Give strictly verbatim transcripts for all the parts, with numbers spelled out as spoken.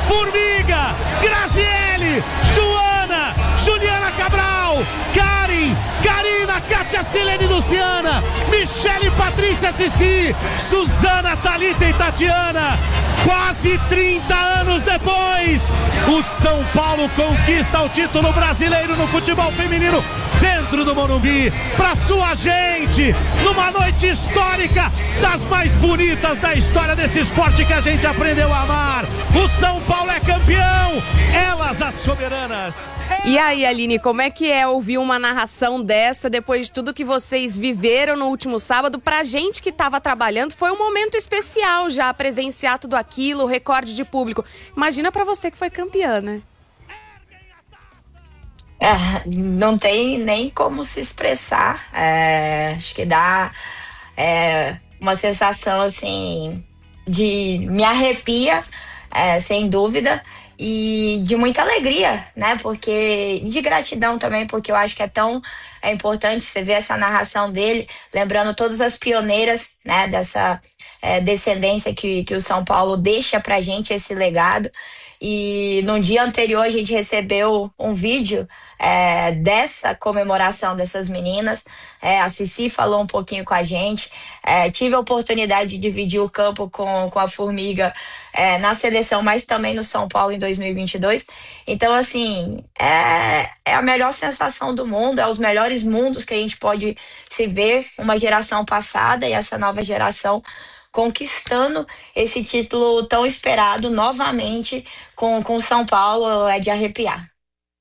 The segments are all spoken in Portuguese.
Formiga, Graziele, Joana, Juliana Cabral, Karen, Karina, Kátia, Silene, Luciana, Michele, Patrícia, Cici, Suzana, Thalita e Tatiana. Quase trinta anos depois, o São Paulo conquista o título brasileiro no futebol feminino dentro do Morumbi, pra sua gente, numa noite histórica, das mais bonitas da história desse esporte que a gente aprendeu a amar. O São Paulo é campeão, elas as soberanas. E aí, Aline, como é que é ouvir uma narração dessa depois de tudo que vocês viveram no último sábado? Pra gente que tava trabalhando, foi um momento especial já presenciar tudo aquilo, recorde de público. Imagina pra você que foi campeã, né? É, não tem nem como se expressar. É, acho que dá é, uma sensação assim de me arrepia, é, sem dúvida, e de muita alegria, né? Porque de gratidão também, porque eu acho que é tão é importante você ver essa narração dele, lembrando todas as pioneiras, né? Dessa é, descendência que, que o São Paulo deixa pra gente, esse legado. E no dia anterior a gente recebeu um vídeo é, dessa comemoração dessas meninas. É, a Cici falou um pouquinho com a gente. É, tive a oportunidade de dividir o campo com, com a Formiga é, na seleção, mas também no São Paulo em dois mil e vinte e dois. Então, assim, é, é a melhor sensação do mundo, é os melhores mundos que a gente pode se ver. Uma geração passada e essa nova geração conquistando esse título tão esperado novamente com o São Paulo, é de arrepiar.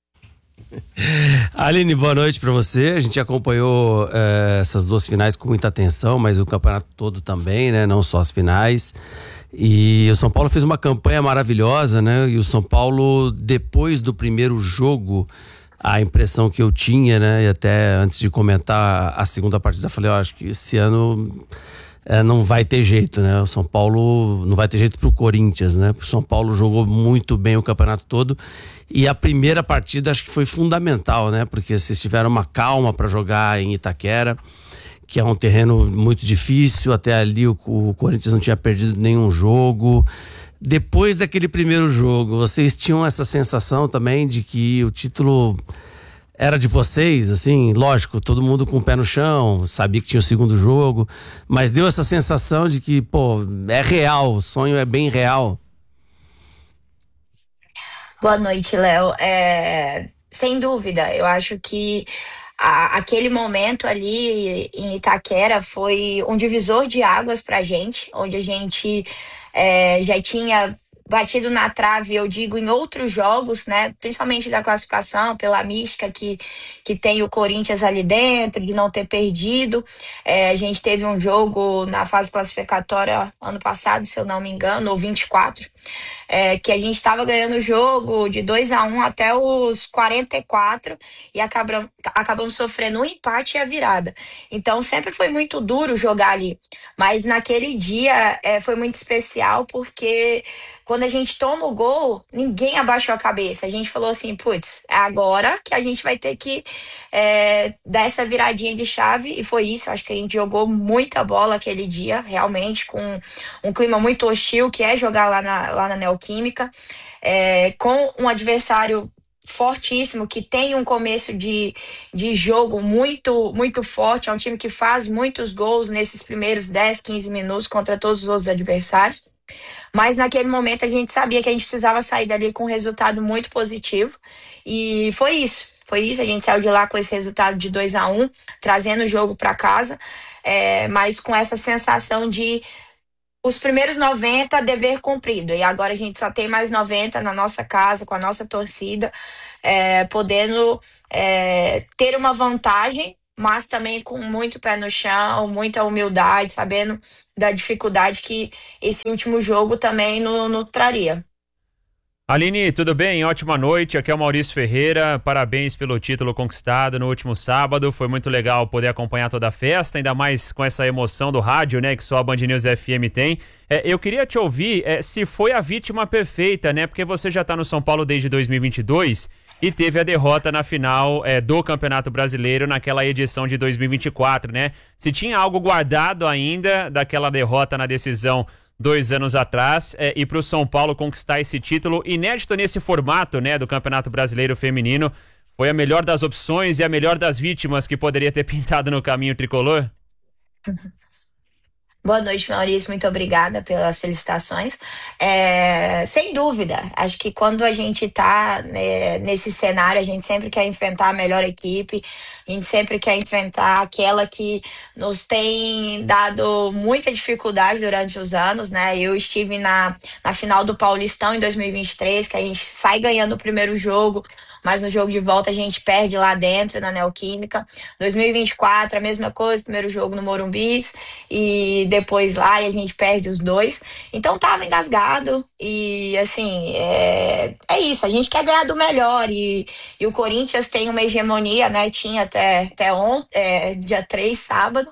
Aline, boa noite para você. A gente acompanhou eh, essas duas finais com muita atenção, mas o campeonato todo também, né? Não só as finais. E o São Paulo fez uma campanha maravilhosa, né? E o São Paulo, depois do primeiro jogo, a impressão que eu tinha, né? E até antes de comentar a segunda partida, eu falei, ó, acho que esse ano É, não vai ter jeito, né? O São Paulo não vai ter jeito pro Corinthians, né? O São Paulo jogou muito bem o campeonato todo e a primeira partida acho que foi fundamental, né? Porque vocês tiveram uma calma para jogar em Itaquera, que é um terreno muito difícil. Até ali o, o Corinthians não tinha perdido nenhum jogo. Depois daquele primeiro jogo, vocês tinham essa sensação também de que o título era de vocês, assim, lógico, todo mundo com o pé no chão, sabia que tinha o segundo jogo, mas deu essa sensação de que, pô, é real, o sonho é bem real. Boa noite, Léo. É, sem dúvida, eu acho que a, aquele momento ali em Itaquera foi um divisor de águas pra gente, onde a gente é, já tinha batido na trave, eu digo, em outros jogos, né? Principalmente da classificação, pela mística que, que tem o Corinthians ali dentro, de não ter perdido. É, a gente teve um jogo na fase classificatória ano passado, se eu não me engano, ou vinte e quatro, é, que a gente estava ganhando o jogo de dois a um até os quarenta e quatro e acabamos, acabamos sofrendo um empate e a virada. Então sempre foi muito duro jogar ali, mas naquele dia é, foi muito especial porque quando a gente toma o gol, ninguém abaixou a cabeça. A gente falou assim, putz, é agora que a gente vai ter que é, dar essa viradinha de chave. E foi isso, acho que a gente jogou muita bola aquele dia, realmente, com um clima muito hostil, que é jogar lá na, lá na Neoquímica, é, com um adversário fortíssimo, que tem um começo de, de jogo muito, muito forte. É um time que faz muitos gols nesses primeiros dez, quinze minutos contra todos os outros adversários. Mas naquele momento a gente sabia que a gente precisava sair dali com um resultado muito positivo. E foi isso. Foi isso. A gente saiu de lá com esse resultado de dois a um, trazendo o jogo para casa, é, mas com essa sensação de os primeiros noventa dever cumprido. E agora a gente só tem mais noventa na nossa casa, com a nossa torcida, é, podendo é, ter uma vantagem, mas também com muito pé no chão, muita humildade, sabendo da dificuldade que esse último jogo também nos no traria. Aline, tudo bem? Ótima noite, aqui é o Maurício Ferreira, parabéns pelo título conquistado no último sábado, foi muito legal poder acompanhar toda a festa, ainda mais com essa emoção do rádio, né, que só a Band News F M tem. É, eu queria te ouvir é, se foi a vítima perfeita, né, porque você já tá no São Paulo desde dois mil e vinte e dois e teve a derrota na final é, do Campeonato Brasileiro naquela edição de dois mil e vinte e quatro, né? Se tinha algo guardado ainda daquela derrota na decisão dois anos atrás, é, e para o São Paulo conquistar esse título inédito nesse formato, né, do Campeonato Brasileiro Feminino, foi a melhor das opções e a melhor das vítimas que poderia ter pintado no caminho tricolor? Boa noite, Maurício. Muito obrigada pelas felicitações. É, sem dúvida, acho que quando a gente está né, nesse cenário, a gente sempre quer enfrentar a melhor equipe, a gente sempre quer enfrentar aquela que nos tem dado muita dificuldade durante os anos, né? Eu estive na, na final do Paulistão em dois mil e vinte e três, que a gente sai ganhando o primeiro jogo, mas no jogo de volta a gente perde lá dentro, na Neoquímica. dois mil e vinte e quatro, a mesma coisa, primeiro jogo no Morumbis, e depois lá e a gente perde os dois. Então tava engasgado e assim, é, é isso, a gente quer ganhar do melhor e, e o Corinthians tem uma hegemonia, né? Tinha até, até ontem, é, dia três, sábado.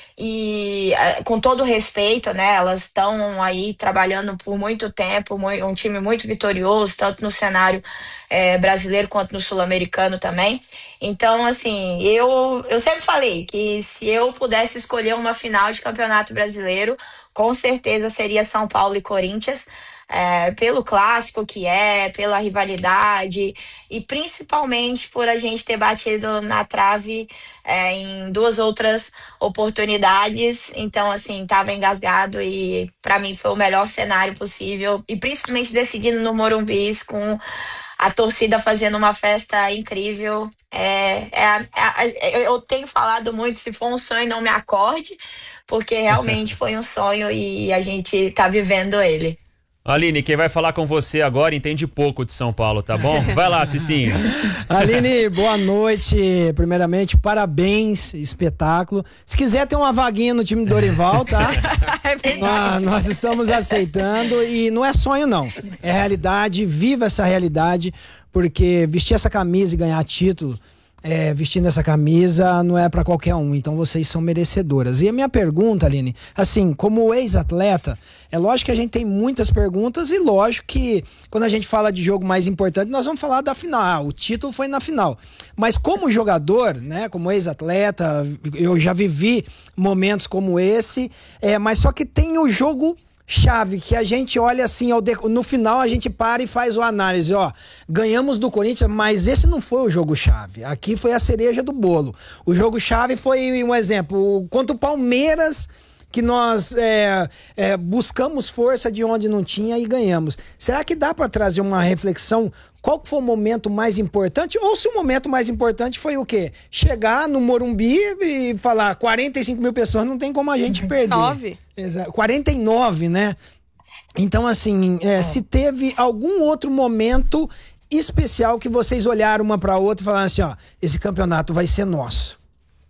E com todo respeito, né, elas estão aí trabalhando por muito tempo, um time muito vitorioso, tanto no cenário é, brasileiro quanto no sul-americano também. Então, assim, eu, eu sempre falei que se eu pudesse escolher uma final de campeonato brasileiro, com certeza seria São Paulo e Corinthians. É, pelo clássico que é, pela rivalidade e principalmente por a gente ter batido na trave é, em duas outras oportunidades. Então, assim, tava engasgado e para mim foi o melhor cenário possível e principalmente decidindo no Morumbis com a torcida fazendo uma festa incrível. É, é, é, eu tenho falado muito, se for um sonho não me acorde, porque realmente foi um sonho e a gente tá vivendo ele. Aline, quem vai falar com você agora entende pouco de São Paulo, tá bom? Vai lá, Cicinho. Aline, boa noite. Primeiramente, parabéns, espetáculo. Se quiser ter uma vaguinha no time do Dorival, tá? É verdade. Ah, nós estamos aceitando e não é sonho não, é realidade, viva essa realidade, porque vestir essa camisa e ganhar título, é, vestindo essa camisa não é pra qualquer um, então vocês são merecedoras. E a minha pergunta, Aline, assim, como ex-atleta, é lógico que a gente tem muitas perguntas e lógico que quando a gente fala de jogo mais importante, nós vamos falar da final. Ah, o título foi na final. Mas como jogador, né, como ex-atleta, eu já vivi momentos como esse, é, mas só que tem o jogo chave, que a gente olha assim, ao de... no final a gente para e faz uma análise, ó, ganhamos do Corinthians, mas esse não foi o jogo chave, aqui foi a cereja do bolo. O jogo chave foi um exemplo, contra o Palmeiras, que nós é, é, buscamos força de onde não tinha e ganhamos. Será que dá para trazer uma reflexão? Qual foi o momento mais importante? Ou se o momento mais importante foi o quê? Chegar no Morumbi e falar quarenta e cinco mil pessoas, não tem como a gente perder. Nove. Exato. quarenta e nove, né? Então, assim, é, se teve algum outro momento especial que vocês olharam uma para outra e falaram assim, ó, esse campeonato vai ser nosso.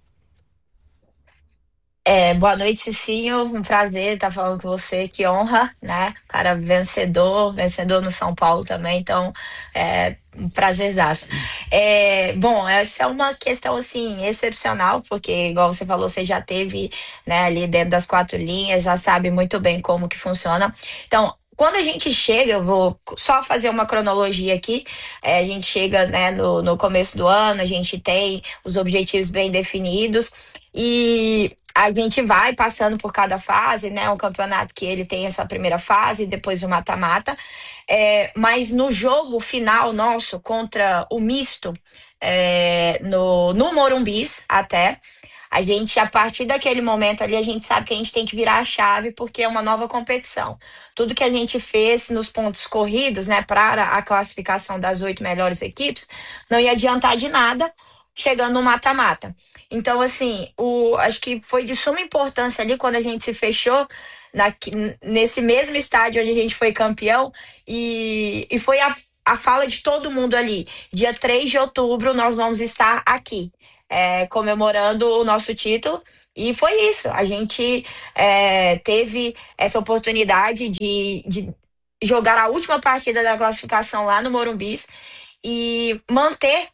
É, boa noite, Cicinho. Um prazer estar falando com você. Que honra, né? Cara vencedor, vencedor no São Paulo também. Então, é um prazerzaço. É, bom, essa é uma questão, assim, excepcional, porque, igual você falou, você já teve, né, ali dentro das quatro linhas, já sabe muito bem como que funciona. Então, quando a gente chega, eu vou só fazer uma cronologia aqui, é, a gente chega, né, no, no começo do ano, a gente tem os objetivos bem definidos e a gente vai passando por cada fase, né, um campeonato que ele tem essa primeira fase, depois o mata-mata, é, mas no jogo final nosso contra o misto, é, no, no Morumbis até, a gente, a partir daquele momento ali, a gente sabe que a gente tem que virar a chave porque é uma nova competição. Tudo que a gente fez nos pontos corridos, né, para a classificação das oito melhores equipes, não ia adiantar de nada chegando no mata-mata. Então, assim, o, acho que foi de suma importância ali quando a gente se fechou na, nesse mesmo estádio onde a gente foi campeão e, e foi a, a fala de todo mundo ali. Dia três de outubro nós vamos estar aqui. É, comemorando o nosso título, e foi isso, a gente é, teve essa oportunidade de, de jogar a última partida da classificação lá no Morumbis e manter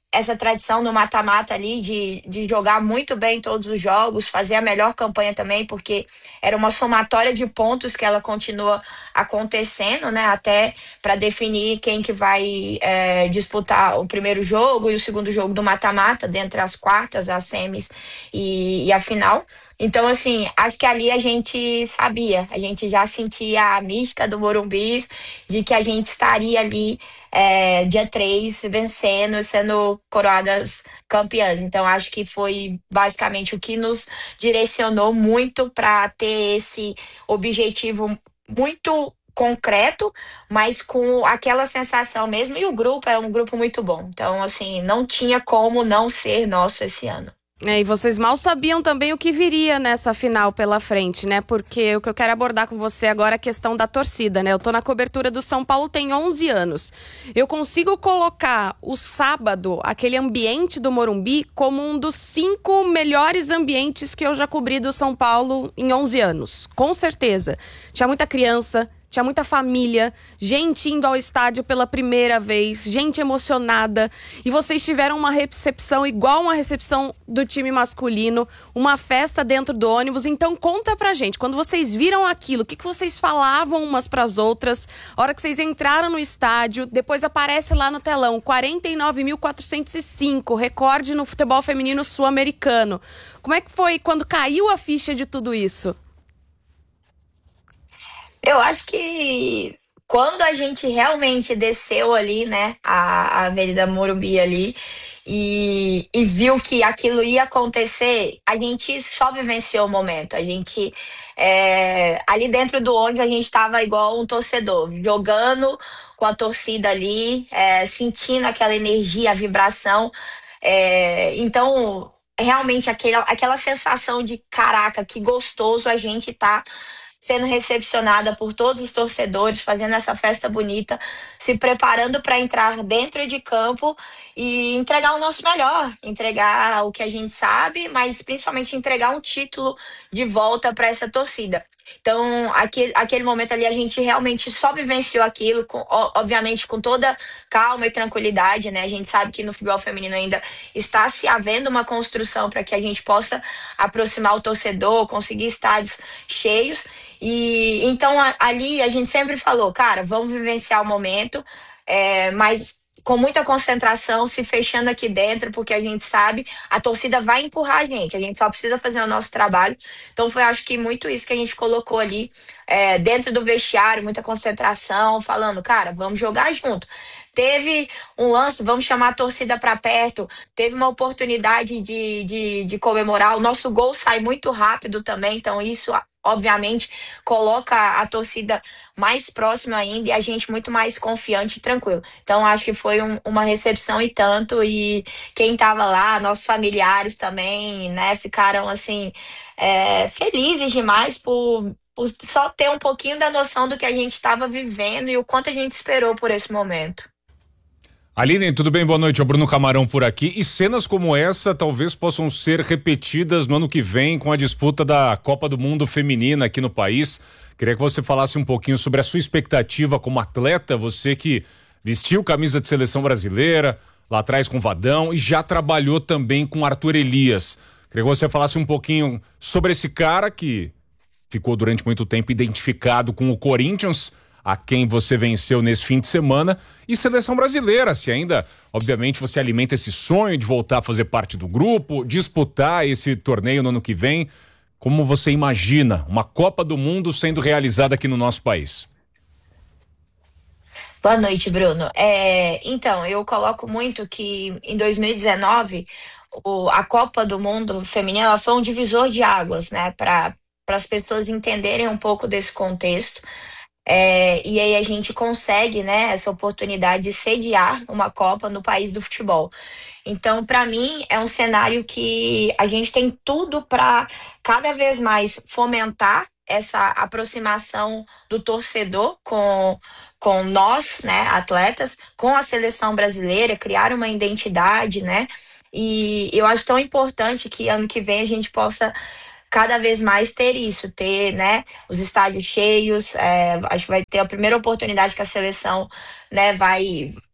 essa tradição no mata-mata ali de, de jogar muito bem todos os jogos, fazer a melhor campanha também, porque era uma somatória de pontos que ela continua acontecendo, né? Até para definir quem que vai é, disputar o primeiro jogo e o segundo jogo do mata-mata, dentre as quartas, as semis e, e a final. Então, assim, acho que ali a gente sabia, a gente já sentia a mística do Morumbi, de que a gente estaria ali é, dia três vencendo, sendo coroadas campeãs. Então, acho que foi basicamente o que nos direcionou muito para ter esse objetivo muito concreto, mas com aquela sensação mesmo. E o grupo é um grupo muito bom. Então, assim, não tinha como não ser nosso esse ano. É, e vocês mal sabiam também o que viria nessa final pela frente, né? Porque o que eu quero abordar com você agora é a questão da torcida, né? Eu tô na cobertura do São Paulo tem onze anos. Eu consigo colocar o sábado, aquele ambiente do Morumbi, como um dos cinco melhores ambientes que eu já cobri do São Paulo em onze anos. Com certeza. Tinha muita criança, tinha muita família, gente indo ao estádio pela primeira vez, gente emocionada. E vocês tiveram uma recepção igual uma recepção do time masculino, uma festa dentro do ônibus. Então conta pra gente, quando vocês viram aquilo, o que, que vocês falavam umas pras outras? A hora que vocês entraram no estádio, depois aparece lá no telão, quarenta e nove mil quatrocentos e cinco, recorde no futebol feminino sul-americano. Como é que foi quando caiu a ficha de tudo isso? Eu acho que quando a gente realmente desceu ali, né, a, a Avenida Morumbi ali, e, e viu que aquilo ia acontecer, a gente só vivenciou o momento. A gente, é, ali dentro do ônibus, a gente estava igual um torcedor, jogando com a torcida ali, é, sentindo aquela energia, a vibração. É, então, realmente, aquela, aquela sensação de, caraca, que gostoso a gente tá sendo recepcionada por todos os torcedores, fazendo essa festa bonita, se preparando para entrar dentro de campo e entregar o nosso melhor, entregar o que a gente sabe, mas principalmente entregar um título de volta para essa torcida. Então, aquele, aquele momento ali, a gente realmente só vivenciou aquilo, com, obviamente com toda calma e tranquilidade, né? A gente sabe que no futebol feminino ainda está se havendo uma construção para que a gente possa aproximar o torcedor, conseguir estádios cheios. E então a, ali a gente sempre falou, cara, vamos vivenciar o momento, é, mas com muita concentração, se fechando aqui dentro, porque a gente sabe, a torcida vai empurrar a gente, a gente só precisa fazer o nosso trabalho. Então foi, acho que muito isso que a gente colocou ali é, dentro do vestiário, muita concentração, falando, cara, vamos jogar junto. Teve um lance, vamos chamar a torcida para perto, teve uma oportunidade de, de, de comemorar, o nosso gol sai muito rápido também, então isso obviamente coloca a torcida mais próxima ainda e a gente muito mais confiante e tranquilo. Então acho que foi um, uma recepção e tanto, e quem tava lá, nossos familiares também, né, ficaram assim é, felizes demais por, por só ter um pouquinho da noção do que a gente estava vivendo e o quanto a gente esperou por esse momento. Aline, tudo bem? Boa noite, é o Bruno Camarão por aqui. E cenas como essa talvez possam ser repetidas no ano que vem com a disputa da Copa do Mundo Feminina aqui no país. Queria que você falasse um pouquinho sobre a sua expectativa como atleta, você que vestiu camisa de seleção brasileira, lá atrás com o Vadão, e já trabalhou também com Arthur Elias. Queria que você falasse um pouquinho sobre esse cara que ficou durante muito tempo identificado com o Corinthians, a quem você venceu nesse fim de semana, e seleção brasileira, se ainda, obviamente, você alimenta esse sonho de voltar a fazer parte do grupo, disputar esse torneio no ano que vem. Como você imagina uma Copa do Mundo sendo realizada aqui no nosso país? Boa noite, Bruno. É, então, eu coloco muito que em dois mil e dezenove o, a Copa do Mundo Feminina ela foi um divisor de águas, né, para as pessoas entenderem um pouco desse contexto. É, e aí a gente consegue, né, essa oportunidade de sediar uma Copa no país do futebol. Então, para mim, é um cenário que a gente tem tudo para cada vez mais fomentar essa aproximação do torcedor com, com nós, né, atletas, com a seleção brasileira, criar uma identidade, né? E eu acho tão importante que ano que vem a gente possa cada vez mais ter isso, ter, né, os estádios cheios. É, acho que vai ter a primeira oportunidade que a seleção, né, vai,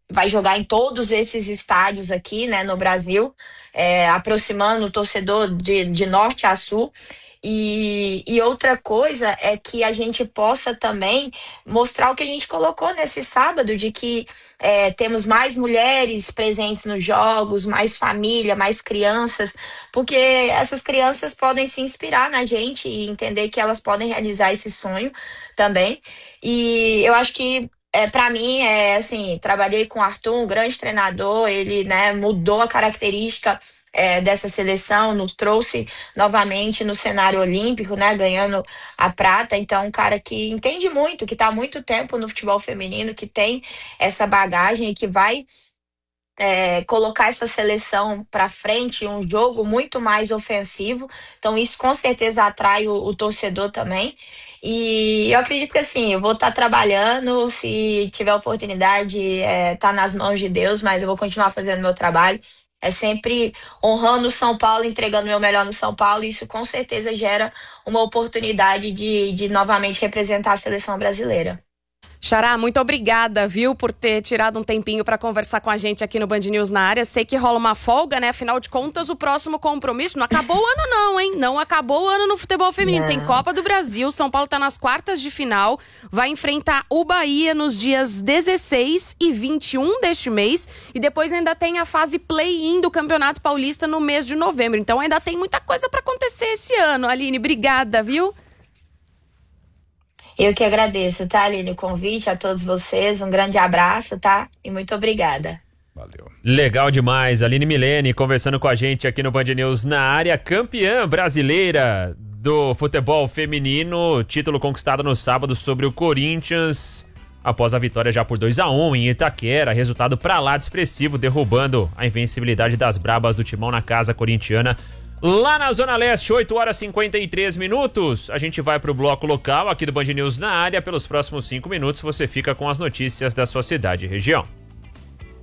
vai jogar em todos esses estádios aqui, né, no Brasil, é, aproximando o torcedor de, de norte a sul. E, e outra coisa é que a gente possa também mostrar o que a gente colocou nesse sábado, de que é, temos mais mulheres presentes nos jogos, mais família, mais crianças, porque essas crianças podem se inspirar na gente e entender que elas podem realizar esse sonho também. E eu acho que É, para mim, é assim, trabalhei com o Arthur, um grande treinador, ele, né, mudou a característica é, dessa seleção, nos trouxe novamente no cenário olímpico, né, ganhando a prata. Então, um cara que entende muito, que está há muito tempo no futebol feminino, que tem essa bagagem e que vai É, colocar essa seleção para frente, um jogo muito mais ofensivo. Então isso com certeza atrai o, o torcedor também. E eu acredito que assim, eu vou estar tá trabalhando, se tiver oportunidade, é, tá nas mãos de Deus, mas eu vou continuar fazendo meu trabalho. É sempre honrando o São Paulo, entregando o meu melhor no São Paulo, e isso com certeza gera uma oportunidade de, de novamente representar a seleção brasileira. Xará, muito obrigada, viu, por ter tirado um tempinho para conversar com a gente aqui no Band News na área. Sei que rola uma folga, né? Afinal de contas, o próximo compromisso não acabou o ano não, hein? Não acabou o ano no futebol feminino. Não. Tem Copa do Brasil, São Paulo tá nas quartas de final, vai enfrentar o Bahia nos dias dezesseis e vinte e um deste mês, e depois ainda tem a fase play-in do Campeonato Paulista no mês de novembro. Então ainda tem muita coisa para acontecer esse ano. Aline, obrigada, viu? Eu que agradeço, tá, Aline, o convite, a todos vocês. Um grande abraço, tá? E muito obrigada. Valeu. Legal demais. Aline Milene conversando com a gente aqui no Band News na área. Campeã brasileira do futebol feminino. Título conquistado no sábado sobre o Corinthians. Após a vitória já por dois a um em Itaquera. Resultado pra lá de expressivo, derrubando a invencibilidade das brabas do Timão na casa corintiana. Lá na Zona Leste, oito horas e cinquenta e três minutos. A gente vai pro bloco local aqui do Band News na área. Pelos próximos cinco minutos você fica com as notícias da sua cidade e região.